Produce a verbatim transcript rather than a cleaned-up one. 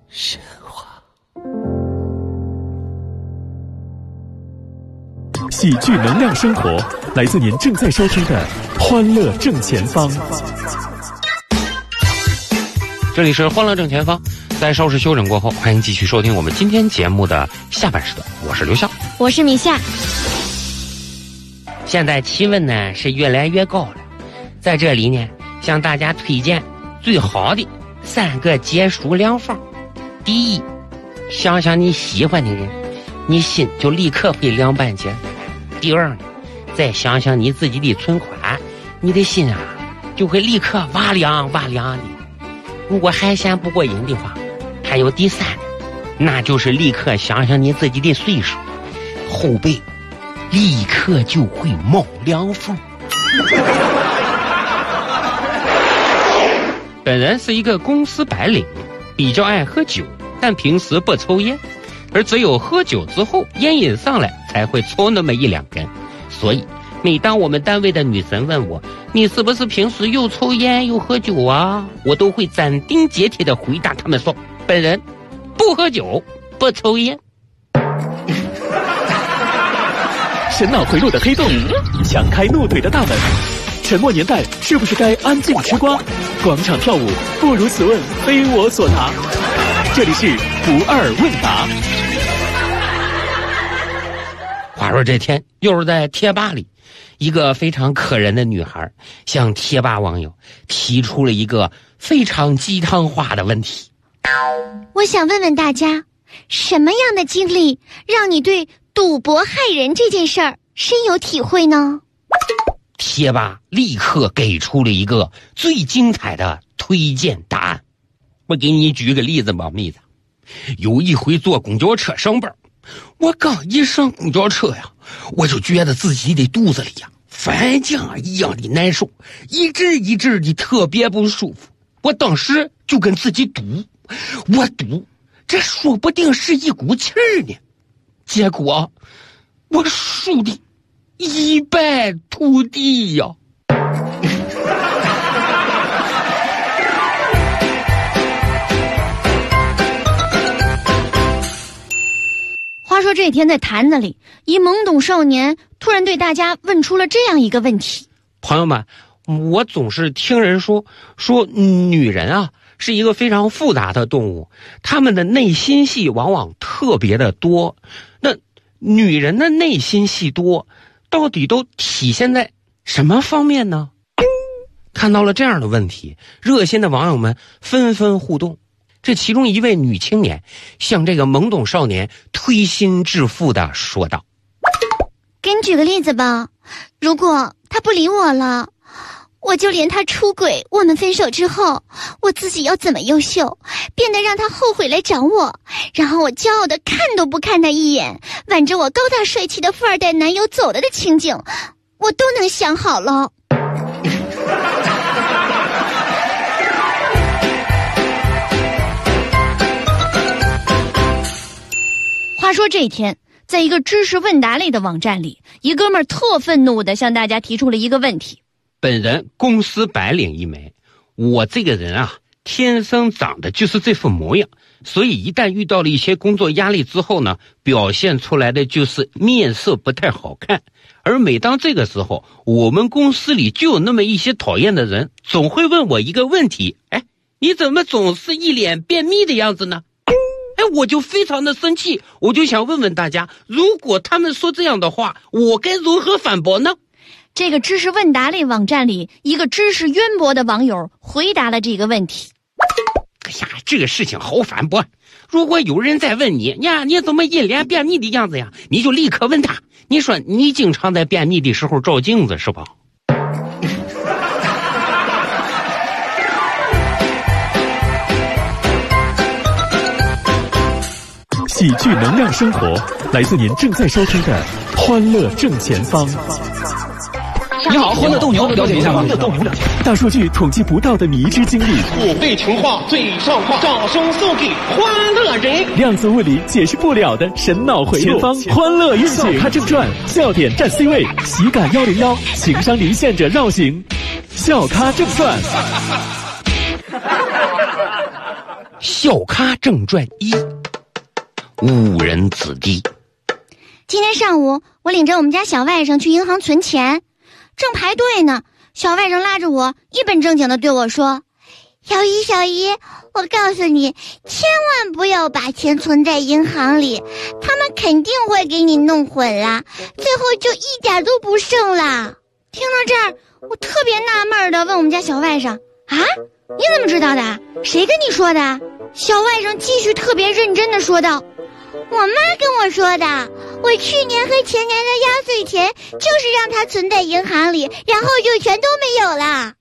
神话。喜剧能量生活，来自您正在收听的欢乐正前方。 这里是欢乐正前方，在稍事休整过后，欢迎继续收听我们今天节目的下半时段。我是刘笑， 我是米夏。 现在气温呢是越来越高了，在这里呢向大家推荐最好的三个解暑良方。第一，想想你喜欢的人，你心就立刻会凉半截。第二呢，再想想你自己的存款，你的心啊就会立刻哇凉哇凉的。如果还嫌不过瘾的话，还有第三呢，那就是立刻想想你自己的岁数，后背立刻就会冒凉风。本人是一个公司白领，比较爱喝酒，但平时不抽烟，而只有喝酒之后烟瘾上来才会抽那么一两根。所以每当我们单位的女神问我，你是不是平时又抽烟又喝酒啊，我都会斩钉截铁地回答他们说，本人不喝酒不抽烟。 神脑回路的黑洞，强开怒怼的大门。沉默年代是不是该安静吃瓜？广场跳舞不如此问非我所答。这里是不二问答。 话说这天又是在贴吧里，一个非常可人的女孩向贴吧网友提出了一个非常鸡汤化的问题。 我想问问大家，什么样的经历让你对赌博害人这件事儿深有体会呢？ 贴吧立刻给出了一个最精彩的推荐答案。我给你举个例子吧，妹子。有一回坐公交车上班，我刚一上公交车呀，我就觉得自己的肚子里呀翻浆一样的难受，一阵一阵的特别不舒服。我当时就跟自己赌，我赌这说不定是一股气儿呢。结果我输的一败涂地呀！ 话说这天在坛子里，一懵懂少年突然对大家问出了这样一个问题： 朋友们，我总是听人说说女人啊是一个非常复杂的动物，她们的内心戏往往特别的多。那女人的内心戏多，到底都体现在什么方面呢？看到了这样的问题，热心的网友们纷纷互动。这其中一位女青年向这个懵懂少年推心置腹地说道： 给你举个例子吧，如果他不理我了，我就连他出轨，我们分手之后，我自己要怎么优秀，变得让他后悔来找我，然后我骄傲的看都不看他一眼，挽着我高大帅气的富二代男友走了的情景，我都能想好了。话说这一天，在一个知识问答类的网站里，一哥们儿特愤怒地向大家提出了一个问题： 本人公司白领一枚，我这个人啊，天生长得就是这副模样，所以一旦遇到了一些工作压力之后呢，表现出来的就是面色不太好看。而每当这个时候，我们公司里就有那么一些讨厌的人，总会问我一个问题：哎，你怎么总是一脸便秘的样子呢？哎，我就非常的生气，我就想问问大家，如果他们说这样的话，我该如何反驳呢？ 这个知识问答类网站里，一个知识渊博的网友回答了这个问题。 哎呀，这个事情好反驳。如果有人在问你呀，你怎么一脸便秘的样子呀，你就立刻问他，你说你经常在便秘的时候照镜子是吧？ 喜剧能量生活，来自您正在收听的欢乐正前方。 你好，欢乐斗牛，了解一下吗？ 大数据统计不到的迷之经历， 五倍情话最上话，掌声送给欢乐人。 量子物理解释不了的神脑回路，前方欢乐运行，笑咖正传，笑点占 C 位，喜感一零一，情商离线者绕行，笑咖正传。 小咖正传一，误人子弟。 今天上午，我领着我们家小外甥去银行存钱，正排队呢，小外甥拉着我，一本正经地对我说：“小姨，小姨，我告诉你，千万不要把钱存在银行里，他们肯定会给你弄混了，最后就一点都不剩了。”听到这儿，我特别纳闷地问我们家小外甥：“啊，你怎么知道的？谁跟你说的？”小外甥继续特别认真地说道：“我妈跟我说的，我去年和前年的压岁钱就是让它存在银行里，然后就全都没有了。”